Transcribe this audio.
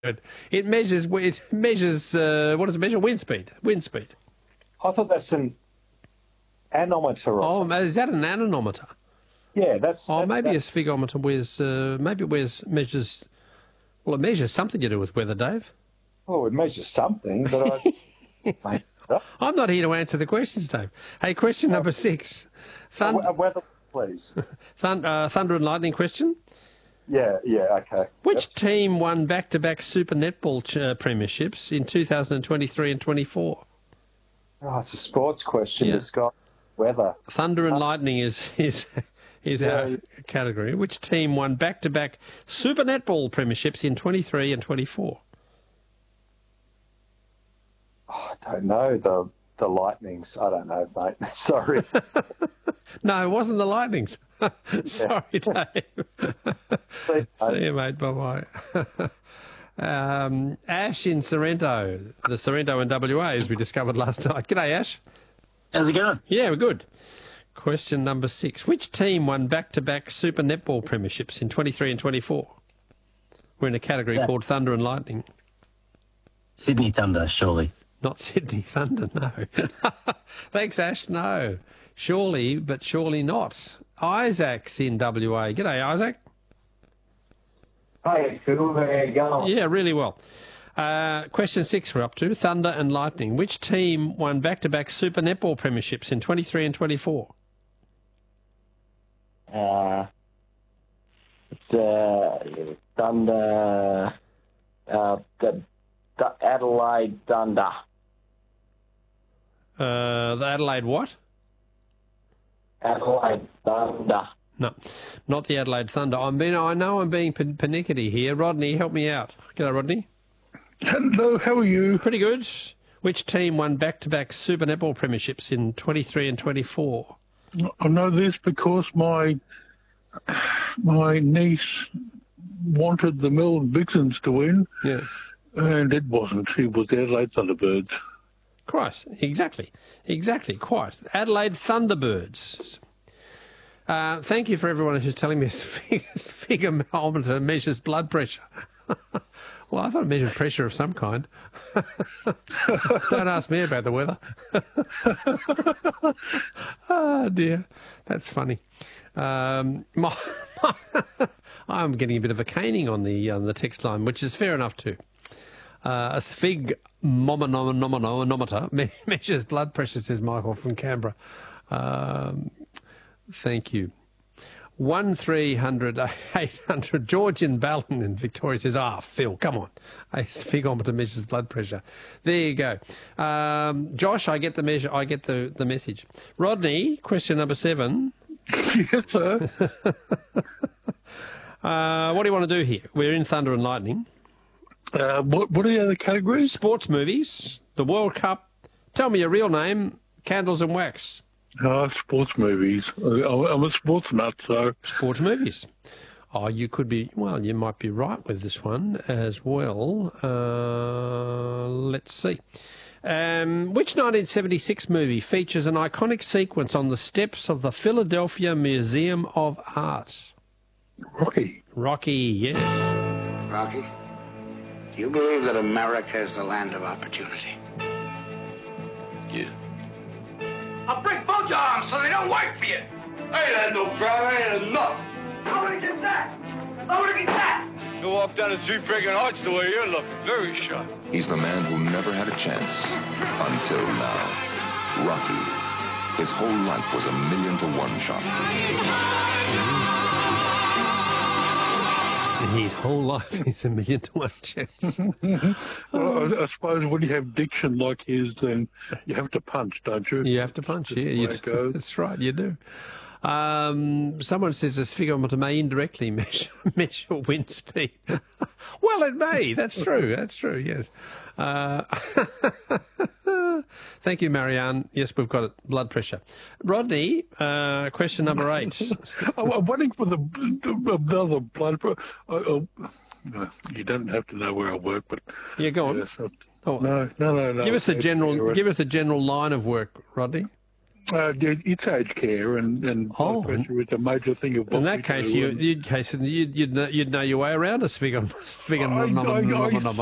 good. It measures. What does it measure? Wind speed. Wind speed. I thought that's an anemometer. Oh, is that an anemometer? Yeah, that's. Oh, maybe a sphigometer measures. Well, it measures something to do with weather, Dave. Oh, it measures something, but I. I'm not here to answer the questions, Dave. Hey, question number 6. Weather, please. Thunder and lightning question. Yeah, okay. Which team won back-to-back Super Netball premierships in 2023 and 24? Oh, it's a sports question. Yeah. This guy, weather. Thunder and lightning is our category. Which team won back-to-back Super Netball premierships in 23 and 24? Oh, I don't know. The Lightnings. I don't know, mate. Sorry. No, it wasn't the Lightnings. Sorry, Dave. See you, mate. Bye-bye. Ash in Sorrento. The Sorrento in WA, as we discovered last night. G'day, Ash. How's it going? Yeah, we're good. Question number 6. Which team won back-to-back Super Netball premierships in 23 and 24? We're in a category called Thunder and Lightning. Sydney Thunder, surely. Not Sydney Thunder, no. Thanks, Ash. No. Surely, but surely not. Isaac's in WA. G'day, Isaac. Hi, Phil. How are you going? Yeah, really well. Question 6 we're up to. Thunder and Lightning. Which team won back-to-back Super Netball premierships in 23 and 24? It's Thunder, the Adelaide Thunder. The Adelaide what? Adelaide Thunder. No, not the Adelaide Thunder. I know I'm being pernickety here. Rodney, help me out. G'day, Rodney. Hello, how are you? Pretty good. Which team won back-to-back Super Netball premierships in 23 and 24? I know this because my niece wanted the Melbourne Vixens to win. Yeah. And it wasn't. It was the Adelaide Thunderbirds. Christ, exactly, quite. Adelaide Thunderbirds. Thank you for everyone who's telling me this sphigometer measures blood pressure. Well, I thought it measured pressure of some kind. Don't ask me about the weather. Oh, dear. That's funny. I'm getting a bit of a caning on the text line, which is fair enough too. A sphygmomanometer measures blood pressure, says Michael from Canberra. Thank you. 1300 800. George in Ballon in Victoria says, Phil, come on. A sphigometer measures blood pressure. There you go. Josh, I get the message. Rodney, question number 7. Yes, sir. What do you want to do here? We're in Thunder and Lightning. What are the other categories? Sports movies, the World Cup. Tell me your real name, Candles and Wax. Sports movies. I'm a sports nut, so... Sports movies. Oh, you might be right with this one as well. Let's see. Which 1976 movie features an iconic sequence on the steps of the Philadelphia Museum of Art? Rocky. Rocky, yes. Rocky, do you believe that America is the land of opportunity? Yeah. I'll break both your arms so they don't work for you. I ain't had no problem. I ain't had nothing. I want to get that. I want to get that. You walk down the street breaking hearts the way you're looking. Very sharp. He's the man who never had a chance until now. Rocky. His whole life was 1,000,000 to 1 shot. His whole life is 1,000,000 to 1 chance. Well, I suppose when you have diction like his, then you have to punch, don't you? You have to punch, yeah. That's right, you do. Someone says a sphigometer may indirectly measure wind speed. Well, it may. That's true. That's true, yes. Thank you, Marianne. Yes, we've got it. Blood pressure. Rodney, question number 8. I'm waiting for the other blood pressure. You don't have to know where I work, but... Yeah, go on. Yes, no. Give us a general line of work, Rodney. It's aged care, and blood pressure is a major thing of what In that we case, do. you'd know your way around a